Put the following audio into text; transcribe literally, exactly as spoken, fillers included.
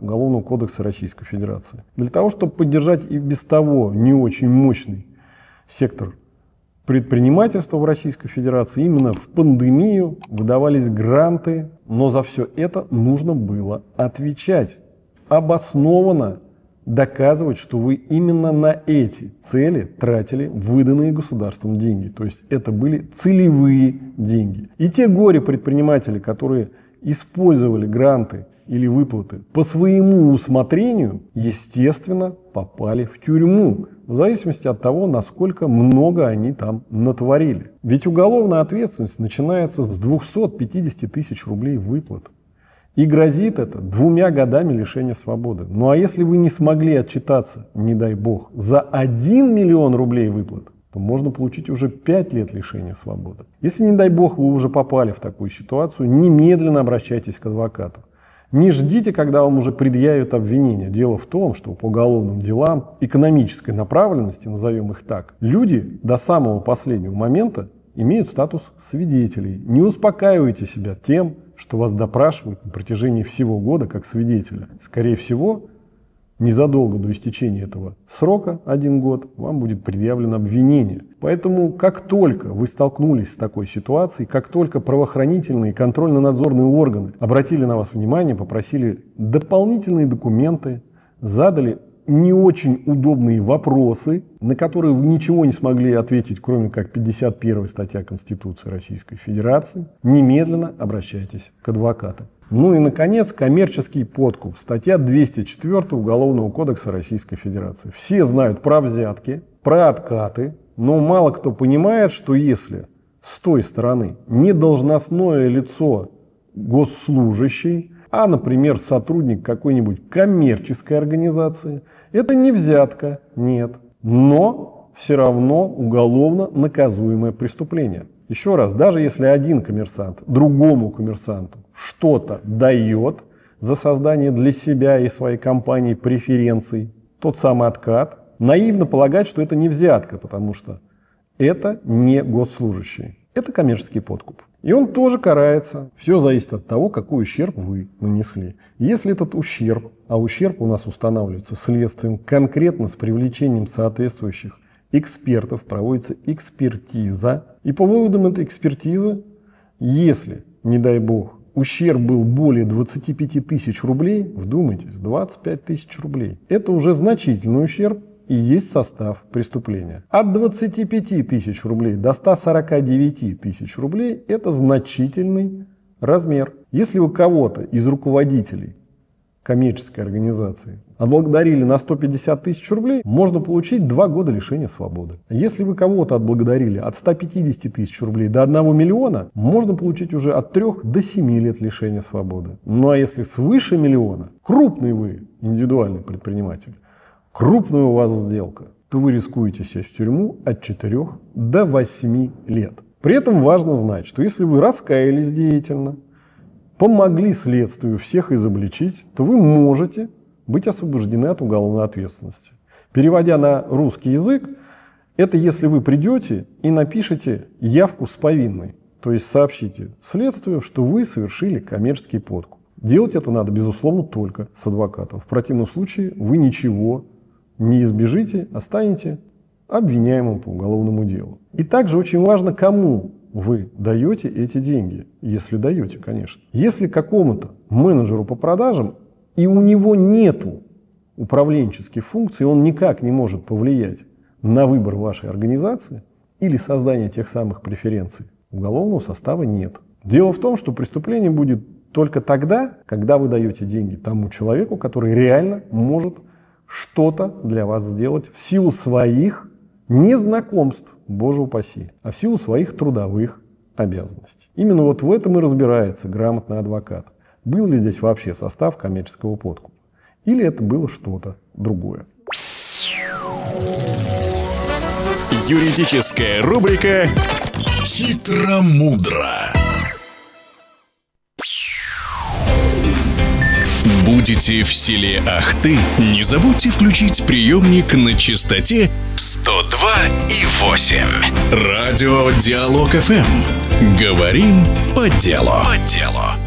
Уголовного кодекса Российской Федерации. Для того, чтобы поддержать и без того не очень мощный сектор предпринимательства в Российской Федерации, именно в пандемию выдавались гранты, но за все это нужно было отвечать. Обоснованно доказывать, что вы именно на эти цели тратили выданные государством деньги. То есть это были целевые деньги. И те горе-предприниматели, которые использовали гранты или выплаты по своему усмотрению, естественно, попали в тюрьму. В зависимости от того, насколько много они там натворили. Ведь уголовная ответственность начинается с двухсот пятидесяти тысяч рублей выплат. И грозит это двумя годами лишения свободы. Ну а если вы не смогли отчитаться, не дай бог, за один миллион рублей выплат, то можно получить уже пять лет лишения свободы. Если, не дай бог, вы уже попали в такую ситуацию, немедленно обращайтесь к адвокату. Не ждите, когда вам уже предъявят обвинение. Дело в том, что по уголовным делам экономической направленности, назовем их так, люди до самого последнего момента имеют статус свидетелей. Не успокаивайте себя тем, что вас допрашивают на протяжении всего года как свидетеля. Скорее всего, незадолго до истечения этого срока, один год, вам будет предъявлено обвинение. Поэтому, как только вы столкнулись с такой ситуацией, как только правоохранительные и контрольно-надзорные органы обратили на вас внимание, попросили дополнительные документы, задали не очень удобные вопросы, на которые вы ничего не смогли ответить, кроме как пятьдесят первая статья Конституции Российской Федерации, немедленно обращайтесь к адвокату. Ну и, наконец, коммерческий подкуп. Статья двести четыре Уголовного кодекса Российской Федерации. Все знают про взятки, про откаты, но мало кто понимает, что если с той стороны не должностное лицо госслужащий, а, например, сотрудник какой-нибудь коммерческой организации, это не взятка, нет, но все равно уголовно наказуемое преступление. Еще раз, даже если один коммерсант другому коммерсанту что-то дает за создание для себя и своей компании преференций, тот самый откат, наивно полагать, что это не взятка, потому что это не госслужащий, это коммерческий подкуп. И он тоже карается. Все зависит от того, какой ущерб вы нанесли. Если этот ущерб, а ущерб у нас устанавливается следствием, конкретно с привлечением соответствующих экспертов, проводится экспертиза. И по выводам этой экспертизы, если, не дай бог, ущерб был более двадцати пяти тысяч рублей, вдумайтесь, двадцать пять тысяч рублей, это уже значительный ущерб и есть состав преступления. От двадцати пяти тысяч рублей до ста сорока девяти тысяч рублей это значительный размер. Если вы кого-то из руководителей коммерческой организации отблагодарили на сто пятьдесят тысяч рублей, можно получить два года лишения свободы. Если вы кого-то отблагодарили от ста пятидесяти тысяч рублей до одного миллиона, можно получить уже от трех до семи лет лишения свободы. Ну а если свыше миллиона, крупный вы индивидуальный предприниматель, крупная у вас сделка, то вы рискуете сесть в тюрьму от четырёх до восьми лет. При этом важно знать, что если вы раскаялись деятельно, помогли следствию всех изобличить, то вы можете быть освобождены от уголовной ответственности. Переводя на русский язык, это если вы придете и напишите явку с повинной, то есть сообщите следствию, что вы совершили коммерческий подкуп. Делать это надо, безусловно, только с адвокатом. В противном случае вы ничего не избежите, а станете обвиняемым по уголовному делу. И также очень важно, кому вы даете эти деньги, если даете, конечно. Если какому-то менеджеру по продажам, и у него нету управленческих функций, он никак не может повлиять на выбор вашей организации или создание тех самых преференций, уголовного состава нет. Дело в том, что преступление будет только тогда, когда вы даете деньги тому человеку, который реально может что-то для вас сделать в силу своих не знакомств, боже упаси, а в силу своих трудовых обязанностей. Именно вот в этом и разбирается грамотный адвокат. Был ли здесь вообще состав коммерческого подкупа? Или это было что-то другое? Юридическая рубрика «Хитро-мудро». Будете в селе Ахты? Не забудьте включить приемник на частоте сто два и восемь. Радио Диалог эф эм. Говорим по делу. По делу.